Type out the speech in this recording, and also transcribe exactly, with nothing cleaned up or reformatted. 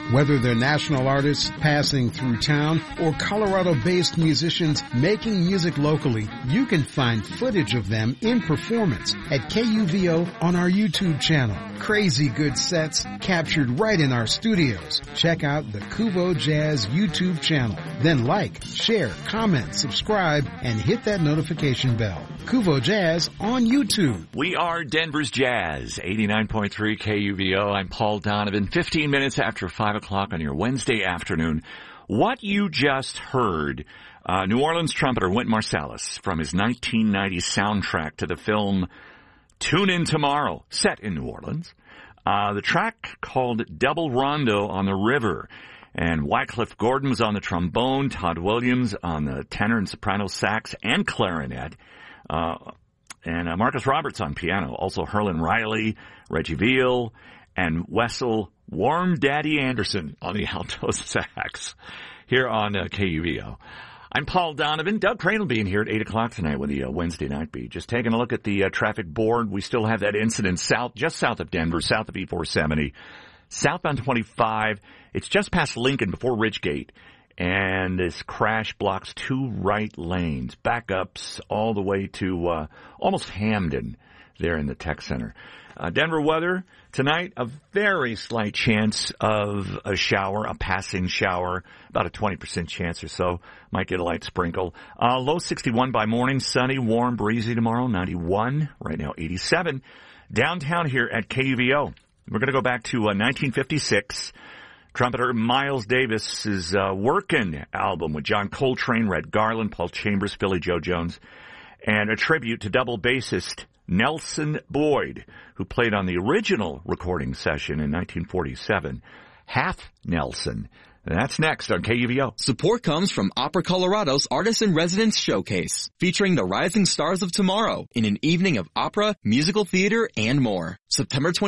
Whether they're national artists passing through town or Colorado-based musicians making music locally, you can find footage of them in performance at K U V O on our YouTube channel. Crazy good sets captured right in our studios. Check out the Kuvo Jazz YouTube channel. Then like, share, comment, subscribe, and hit that notification bell. Kuvo Jazz on YouTube. We are Denver's Jazz, eighty-nine point three K U V O. I'm Paul Donovan. fifteen minutes after five o'clock on your Wednesday afternoon. What you just heard, uh, New Orleans trumpeter Wynton Marsalis from his nineteen ninety soundtrack to the film Tune In Tomorrow, set in New Orleans. Uh, the track called Double Rondo on the River. And Wycliffe Gordon was on the trombone, Todd Williams on the tenor and soprano sax and clarinet. Uh, and uh, Marcus Roberts on piano. Also Herlin Riley, Reggie Veal, and Wessel Warm Daddy Anderson on the alto sax here on uh, K U V O. I'm Paul Donovan. Doug Crane will be in here at eight o'clock tonight with the uh, Wednesday night beat. Just taking a look at the uh, traffic board. We still have that incident south, just south of Denver, south of E four seventy, southbound twenty-five. It's just past Lincoln before Ridgegate. And this crash blocks two right lanes, backups all the way to uh, almost Hamden there in the tech center. Uh, Denver weather tonight, a very slight chance of a shower, a passing shower, about a twenty percent chance or so. Might get a light sprinkle. Uh, low sixty-one by morning, sunny, warm, breezy tomorrow, ninety-one. Right now, eighty-seven. Downtown here at K U V O. We're going to go back to uh, nineteen fifty-six. Trumpeter Miles Davis's uh, Workin' album with John Coltrane, Red Garland, Paul Chambers, Philly Joe Jones, and a tribute to double bassist Nelson Boyd, who played on the original recording session in nineteen forty-seven. Half Nelson. And that's next on K U V O. Support comes from Opera Colorado's Artist in Residence Showcase, featuring the rising stars of tomorrow in an evening of opera, musical theater, and more. September twenty-second.